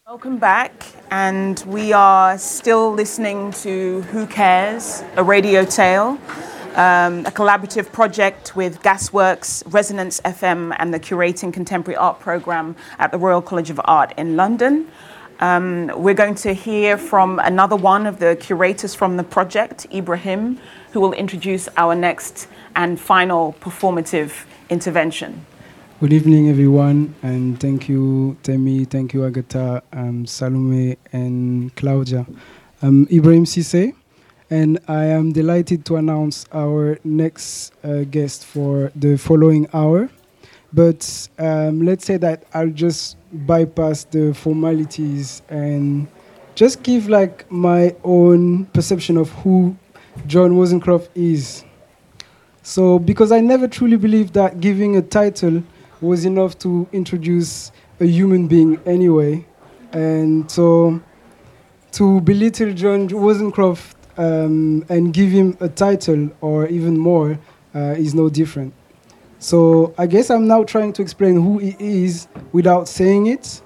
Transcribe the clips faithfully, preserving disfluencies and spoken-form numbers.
Welcome back, and we are still listening to Who Cares, a radio tale, um, a collaborative project with Gasworks, Resonance F M, and the Curating Contemporary Art Programme at the Royal College of Art in London. Um, we're going to hear from another one of the curators from the project, Ibrahim, who will introduce our next and final performative intervention. Good evening, everyone, and thank you, Temi, thank you, Agatha, um, Salome, and Claudia. I'm Ibrahim Sisse, and I am delighted to announce our next uh, guest for the following hour. But um, let's say that I'll just bypass the formalities and just give like my own perception of who John Wozencroft is. So, because I never truly believed that giving a title was enough to introduce a human being anyway. And so to belittle John Wozencroft um, and give him a title or even more uh, is no different. So I guess I'm now trying to explain who he is without saying it.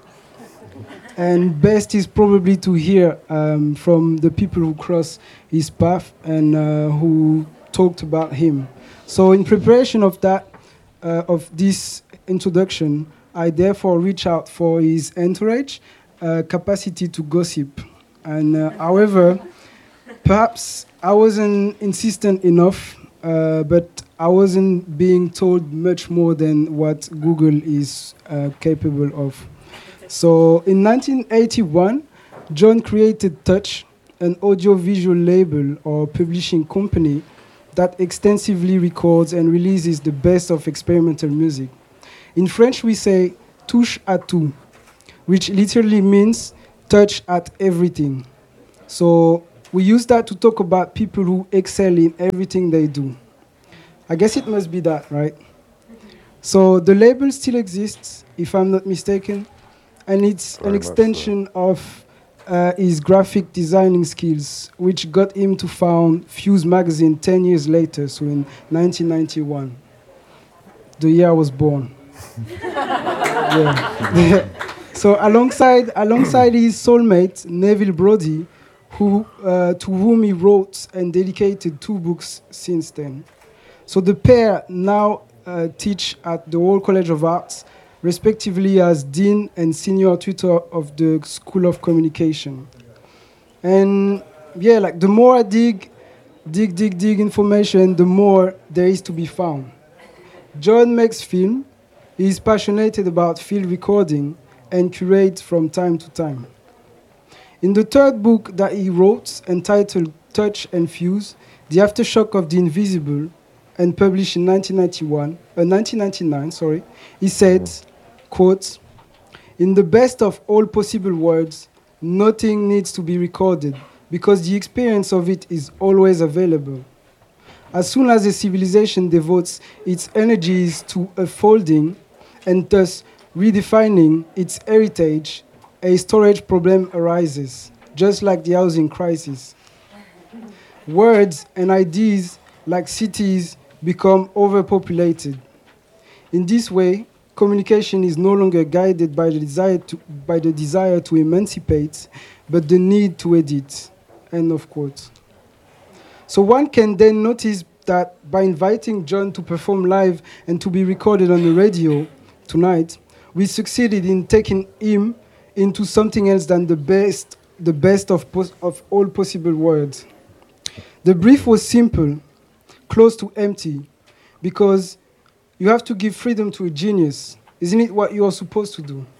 And best is probably to hear um, from the people who cross his path and uh, who talked about him. So in preparation of that, uh, of this introduction, I therefore reach out for his entourage, uh, capacity to gossip. And uh, however, perhaps I wasn't insistent enough, uh, but I wasn't being told much more than what Google is uh, capable of. So in nineteen eighty-one, John created Touch, an audiovisual label or publishing company that extensively records and releases the best of experimental music. In French, we say touche à tout, which literally means touch at everything. So we use that to talk about people who excel in everything they do. I guess it must be that, right? So the label still exists, if I'm not mistaken, and it's Very an extension so. of uh, his graphic designing skills, which got him to found Fuse magazine ten years later, so in nineteen ninety-one, the year I was born. yeah. So alongside alongside his soulmate Neville Brody, who uh, to whom he wrote and dedicated two books since then. So the pair now uh, teach at the Royal College of Arts, respectively as Dean and Senior Tutor of the School of Communication. And yeah, like the more I dig, dig, dig, dig information, the more there is to be found. John makes film. He is passionate about field recording and curates from time to time. In the third book that he wrote, entitled Touch and Fuse, The Aftershock of the Invisible, and published in nineteen ninety-one, uh, nineteen ninety-nine, sorry, he said, quote, "In the best of all possible worlds, nothing needs to be recorded because the experience of it is always available. As soon as a civilization devotes its energies to unfolding and thus redefining its heritage, a storage problem arises, just like the housing crisis. Words and ideas, like cities, become overpopulated. In this way, communication is no longer guided by the desire to, by the desire to emancipate, but the need to edit." End of quote. So one can then notice that by inviting John to perform live and to be recorded on the radio tonight, we succeeded in taking him into something else than the best, the best of, pos- of all possible worlds. The brief was simple, close to empty, because you have to give freedom to a genius. Isn't it what you are supposed to do?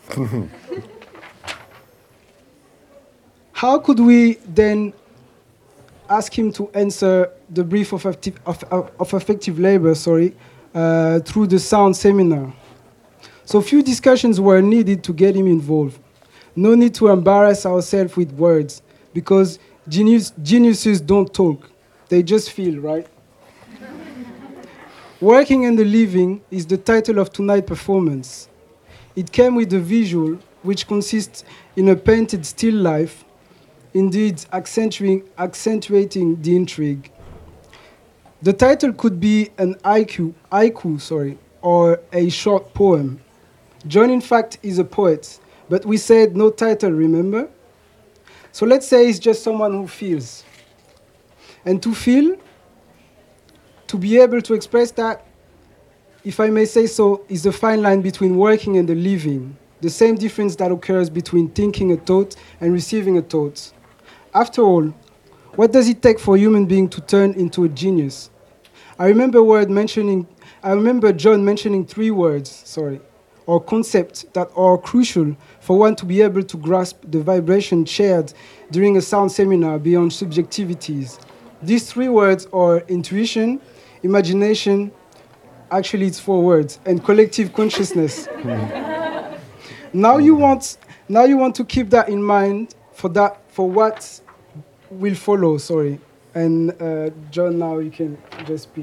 How could we then ask him to answer the brief of, acti- of, of, of effective labor, sorry, uh, through the sound seminar? So few discussions were needed to get him involved. No need to embarrass ourselves with words, because genius, geniuses don't talk. They just feel, right? Working and the Living is the title of tonight's performance. It came with a visual, which consists in a painted still life, indeed accentuating, accentuating the intrigue. The title could be an haiku, haiku, sorry, or a short poem. John, in fact, is a poet, But we said no title, remember? So let's say it's just someone who feels. And to feel, to be able to express that, if I may say so, is the fine line between working and the living, the same difference that occurs between thinking a thought and receiving a thought. After all, what does it take for a human being to turn into a genius? I remember word mentioning, I remember John mentioning three words, sorry, or concepts that are crucial for one to be able to grasp the vibration shared during a sound seminar beyond subjectivities. These three words are intuition, imagination, actually it's four words, and collective consciousness. Now you want, now you want to keep that in mind for that, for what will follow. Sorry, and uh, John, now you can just speak.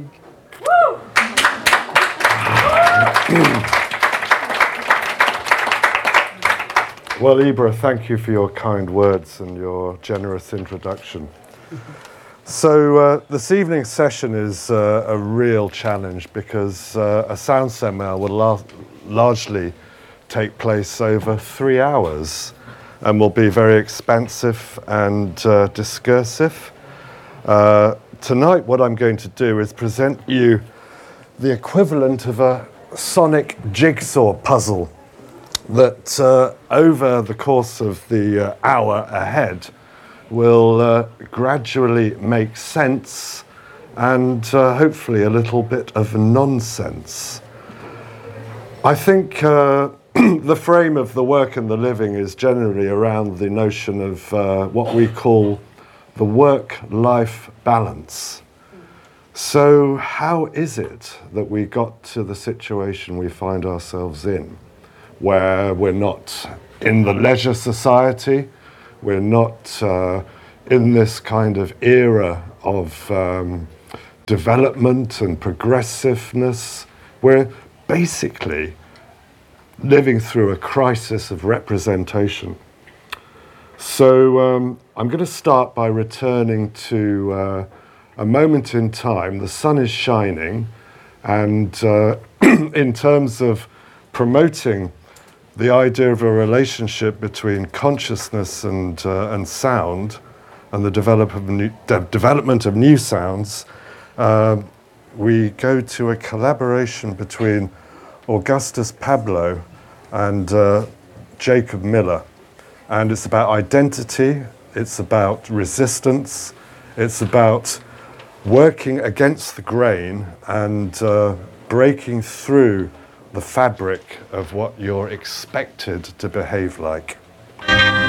Well, Ibra, thank you for your kind words and your generous introduction. So uh, this evening's session is uh, a real challenge because uh, a sound seminar will la- largely take place over three hours and will be very expansive and uh, discursive. Uh, tonight what I'm going to do is present you the equivalent of a sonic jigsaw puzzle that uh, over the course of the uh, hour ahead will uh, gradually make sense and uh, hopefully a little bit of nonsense. I think uh, the frame of the work and the living is generally around the notion of uh, what we call the work-life balance. So how is it that we got to the situation we find ourselves in, where we're not in the leisure society, we're not uh, in this kind of era of um, development and progressiveness. We're basically living through a crisis of representation. So um, I'm going to start by returning to uh, a moment in time. The sun is shining, and uh, in terms of promoting the idea of a relationship between consciousness and uh, and sound, and the develop of new, de- development of new sounds, uh, we go to a collaboration between Augustus Pablo and uh, Jacob Miller. And it's about identity, it's about resistance, it's about working against the grain and uh, breaking through the fabric of what you're expected to behave like.